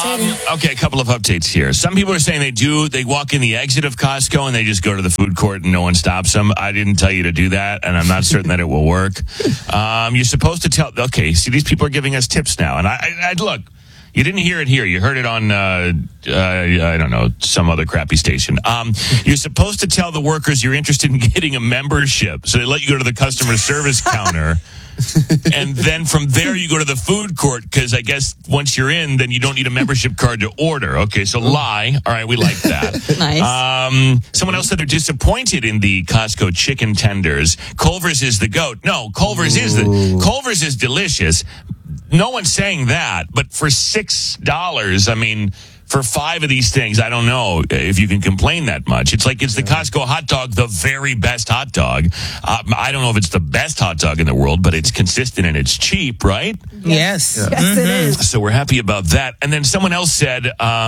Okay, a couple of updates here. Some people are saying they walk in the exit of Costco and they just go to the food court and no one stops them. I didn't tell you to do that, and I'm not certain that it will work. You're supposed to tell, okay, see, these people are giving us tips now. And I look, you didn't hear it here. You heard it on, I don't know, some other crappy station. You're supposed to tell the workers you're interested in getting a membership. So they let you go to the customer service counter. And then from there, you go to the food court because I guess once you're in, then you don't need a membership card to order. Okay, so lie. All right, we like that. Nice. Someone else said they're disappointed in the Costco chicken tenders. Culver's is the goat. No, Culver's is delicious. No one's saying that, but for $6, I mean, for 5 of these things, I don't know if you can complain that much. It's like, is the Costco hot dog the very best hot dog? I don't know if it's the best hot dog in the world, but it's consistent and it's cheap, right? Yes. Yes, it is. So we're happy about that. And then someone else said,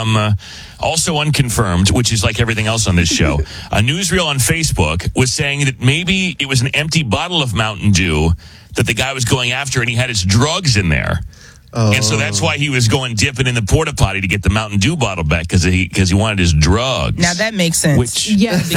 also unconfirmed, which is like everything else on this show, a newsreel on Facebook was saying that maybe it was an empty bottle of Mountain Dew that the guy was going after and he had his drugs in there. And so that's why he was going dipping in the porta potty to get the Mountain Dew bottle back because he wanted his drugs. Now that makes sense. Which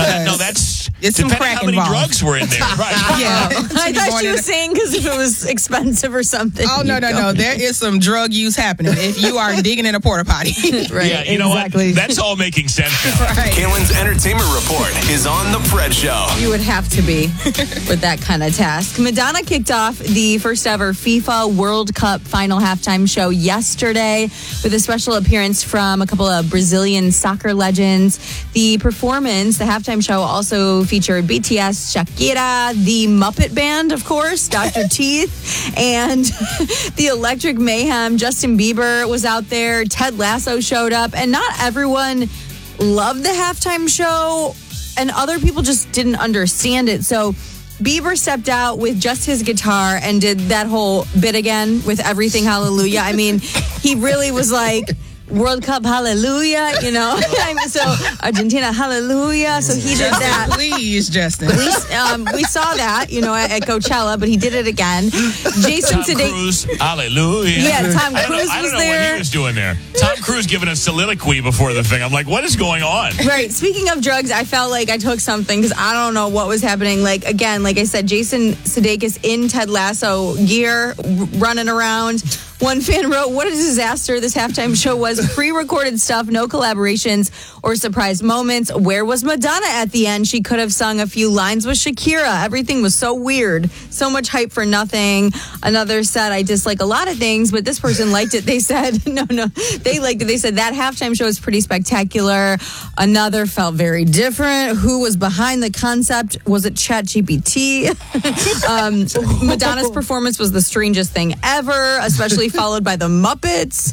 that's it's some depending crack how many involved. drugs were in there. Right. Yeah. I thought she was saying because if it was expensive or something. Oh, no. There is some drug use happening if you are digging in a porta potty. Right. Yeah, you know what? That's all making sense now. Right. Kalen's Entertainment Report is on The Fred Show. You would have to be with that kind of task. Madonna kicked off the first ever FIFA World Cup final halftime show yesterday with a special appearance from a couple of Brazilian soccer legends. The performance, the halftime show, also featured BTS, Shakira, the Muppet Band, of course, Dr. Teeth, and the Electric Mayhem. Justin Bieber was out there. Ted Lasso showed up, and not everyone loved the halftime show, and other people just didn't understand it. So Bieber stepped out with just his guitar and did that whole bit again with Everything Hallelujah. I mean, he really was like, World Cup Hallelujah, you know. So Argentina Hallelujah. So he did that. Please, Justin. We saw that, you know, at Coachella, but he did it again. Jason Tom Cruise, Hallelujah. Yeah, Tom Cruise I don't know there. what he was doing there. Tom Cruise giving a soliloquy before the thing. I'm like, what is going on? Right. Speaking of drugs, I felt like I took something because I don't know what was happening. Like, again, like I said, Jason Sudeikis in Ted Lasso gear, running around. One fan wrote, what a disaster this halftime show was. Pre-recorded stuff, no collaborations or surprise moments. Where was Madonna at the end? She could have sung a few lines with Shakira. Everything was so weird. So much hype for nothing. Another said, I dislike a lot of things, but this person liked it. They said, no, they liked it. They said that halftime show is pretty spectacular. Another felt very different. Who was behind the concept? Was it ChatGPT? Madonna's performance was the strangest thing ever, especially followed by the Muppets.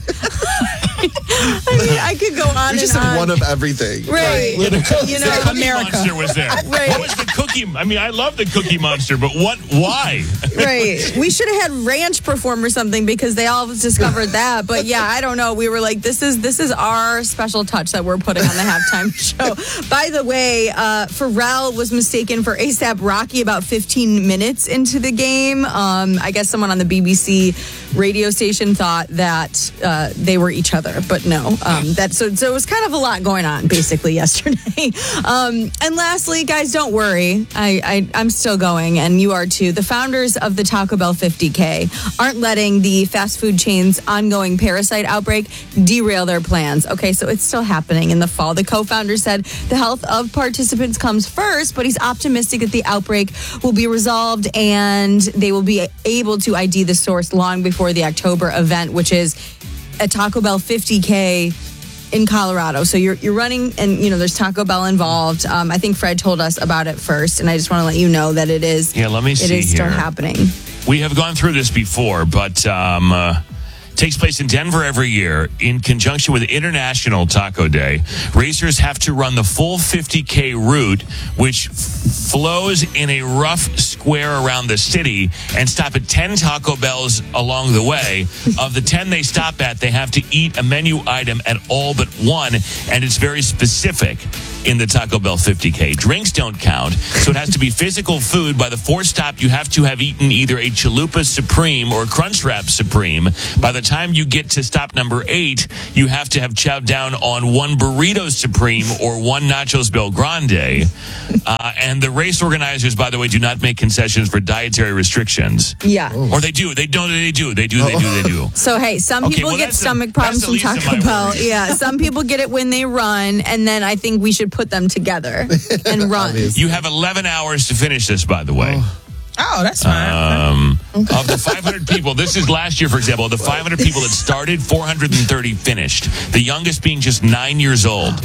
I mean, I could go on We just and had on. one of everything. Right. Like, literally. You know, The Cookie America. Monster was there. Right. What was the Cookie? I mean, I love the Cookie Monster, but why? Right. We should have had Ranch perform or something because they all discovered that. But yeah, I don't know. We were like, this is our special touch that we're putting on the halftime show. By the way, Pharrell was mistaken for A$AP Rocky about 15 minutes into the game. I guess someone on the BBC radio station thought that they were each other, but no. So it was kind of a lot going on basically yesterday. And lastly, guys, don't worry. I'm still going, and you are too. The founders of the Taco Bell 50K aren't letting the fast food chain's ongoing parasite outbreak derail their plans. Okay, so it's still happening in the fall. The co-founder said the health of participants comes first, but he's optimistic that the outbreak will be resolved and they will be able to ID the source long before the October event, which is a Taco Bell 50K in Colorado. So you're running, and you know there's Taco Bell involved. I think Fred told us about it first, and I just want to let you know that it is. Yeah, let me see It is still here. happening. We have gone through this before, but takes place in Denver every year in conjunction with International Taco Day. Racers have to run the full 50K route, which flows in a rough square around the city, and stop at 10 Taco Bells along the way. Of the 10 they stop at, they have to eat a menu item at all but one, and it's very specific in the Taco Bell 50K. Drinks don't count, so it has to be physical food. By the fourth stop, you have to have eaten either a Chalupa Supreme or Crunchwrap Supreme by the time you get to stop number 8, you have to have chowed down on 1 Burrito Supreme or 1 Nachos Bel Grande. And the race organizers, by the way, do not make concessions for dietary restrictions. Yeah. Or they do. They don't. They do. They do. So, hey, some Okay, people well, get that's stomach the- problems that's from the least of Taco my Bell. worries. Yeah, some people get it when they run, and then I think we should put them together and run. You have 11 hours to finish this, by the way. Oh, that's fine. Of the 500 people, this is last year, for example, the 500 people that started, 430 finished. The youngest being just 9 years old.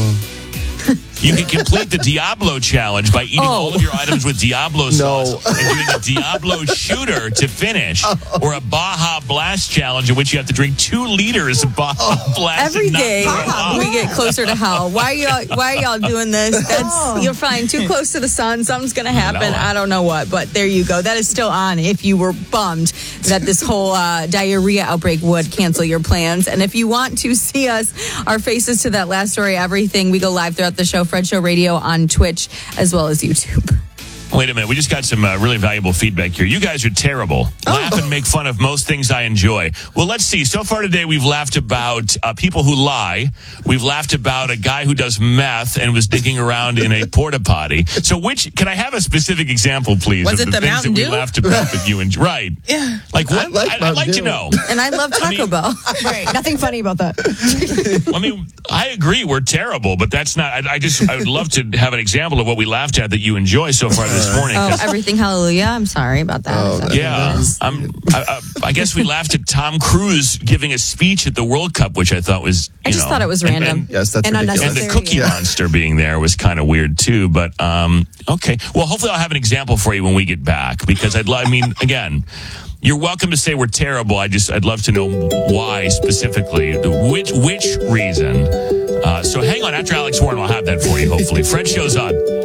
You can complete the Diablo challenge by eating all of your items with Diablo sauce and doing a Diablo shooter to finish, or a Baja Blast challenge in which you have to drink 2 liters of Baja Blast. Every and not day throw up. we get closer to hell. Why are y'all doing this? You're fine. Too close to the sun. Something's gonna happen. I don't know what, but there you go. That is still on. If you were bummed that this whole diarrhea outbreak would cancel your plans, and if you want to see us, our faces to that last story, everything, we go live throughout the show. Fred Show Radio on Twitch as well as YouTube. Wait a minute. We just got some really valuable feedback here. You guys are terrible. Laugh and make fun of most things I enjoy. Well, let's see. So far today, we've laughed about people who lie. We've laughed about a guy who does meth and was digging around in a porta potty. So can I have a specific example, please? Was of it the things Mountain that we Dew? laughed about that you enjoy? Right. Yeah. Like what? I'd like to Mountain know. And I love Taco Bell. Right. Nothing funny about that. I mean, I agree we're terrible, but that's not. I would love to have an example of what we laughed at that you enjoy so far this morning. Oh, 'cause everything hallelujah. I'm sorry about that. yeah, I guess we laughed at Tom Cruise giving a speech at the World Cup, which I thought was. I just thought it was random. Yes, that's and ridiculous. And the unnecessary. Cookie Monster being there was kind of weird too. But okay, well, hopefully I'll have an example for you when we get back, because again. You're welcome to say we're terrible. I'd love to know why specifically, which reason. So hang on. After Alex Warren, I'll have that for you. Hopefully, Fred Show's on.